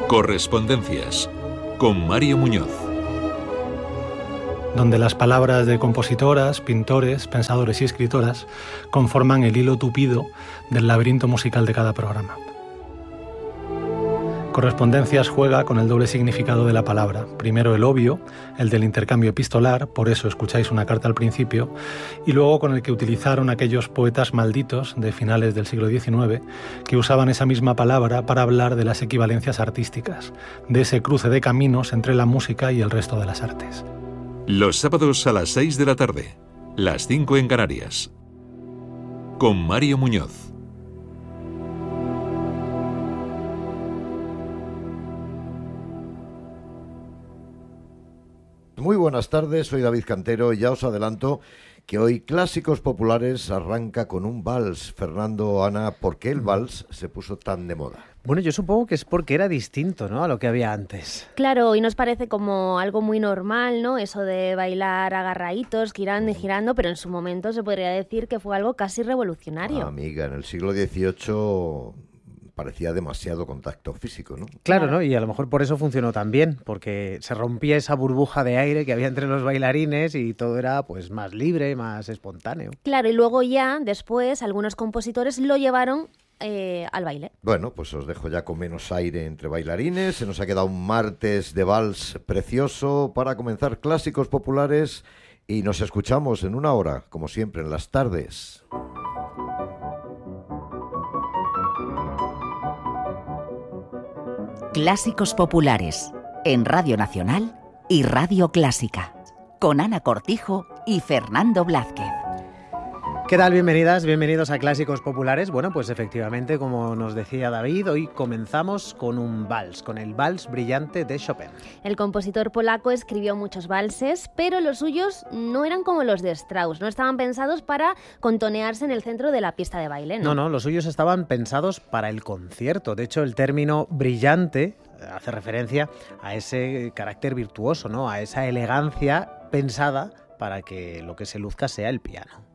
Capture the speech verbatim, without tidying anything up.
Correspondencias con Mario Muñoz. Donde las palabras de compositoras, pintores, pensadores y escritoras conforman el hilo tupido del laberinto musical de cada programa. Correspondencias juega con el doble significado de la palabra. Primero el obvio, el del intercambio epistolar, por eso escucháis una carta al principio, y luego con el que utilizaron aquellos poetas malditos de finales del siglo diecinueve que usaban esa misma palabra para hablar de las equivalencias artísticas, de ese cruce de caminos entre la música y el resto de las artes. Los sábados a las seis de la tarde, las cinco en Canarias. Con Mario Muñoz. Muy buenas tardes, soy David Cantero y ya os adelanto que hoy Clásicos Populares arranca con un vals. Fernando, Ana, ¿por qué el vals se puso tan de moda? Bueno, yo supongo que es porque era distinto, ¿no?, a lo que había antes. Claro, hoy nos parece como algo muy normal, ¿no?, eso de bailar agarraditos, girando y girando, pero en su momento se podría decir que fue algo casi revolucionario. Ah, amiga, en el siglo dieciocho parecía demasiado contacto físico, ¿no? Claro, ¿no? Y a lo mejor por eso funcionó tan bien, porque se rompía esa burbuja de aire que había entre los bailarines y todo era pues más libre, más espontáneo. Claro, y luego ya, después, algunos compositores lo llevaron eh, al baile. Bueno, pues os dejo ya con menos aire entre bailarines. Se nos ha quedado un martes de vals precioso para comenzar Clásicos Populares y nos escuchamos en una hora, como siempre, en las tardes. Clásicos Populares, en Radio Nacional y Radio Clásica, con Ana Cortijo y Fernando Blázquez. ¿Qué tal? Bienvenidas, bienvenidos a Clásicos Populares. Bueno, pues efectivamente, como nos decía David, hoy comenzamos con un vals, con el Vals Brillante de Chopin. El compositor polaco escribió muchos valses, pero los suyos no eran como los de Strauss, no estaban pensados para contonearse en el centro de la pista de baile, ¿no? No, no, los suyos estaban pensados para el concierto. De hecho, el término brillante hace referencia a ese carácter virtuoso, ¿no?, a esa elegancia pensada para que lo que se luzca sea el piano.